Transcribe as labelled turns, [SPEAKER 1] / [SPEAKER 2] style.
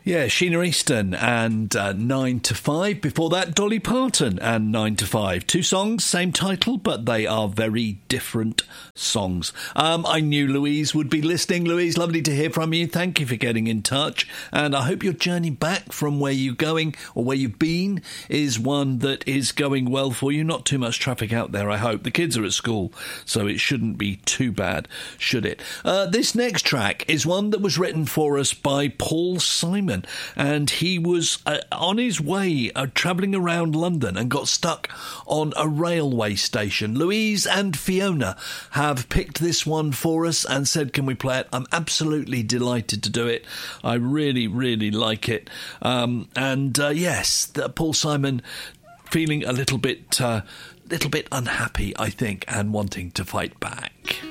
[SPEAKER 1] Yeah, Sheena Easton and 9 to 5. Before that, Dolly Parton and 9 to 5. Two songs, same title, but they are very different songs. I knew Louise would be listening. Louise, lovely to hear from you. Thank you for getting in touch. And I hope your journey back from where you're going or where you've been is one that is going well for you. Not too much traffic out there, I hope. The kids are at school, so it shouldn't be too bad, should it? This next track is one that was written for us by Paul Simon. And he was on his way travelling around London and got stuck on a railway station. Louise and Fiona have picked this one for us and said, can we play it? I'm absolutely delighted to do it. I really, really like it. Yes, Paul Simon feeling a little bit unhappy, I think, and wanting to fight back.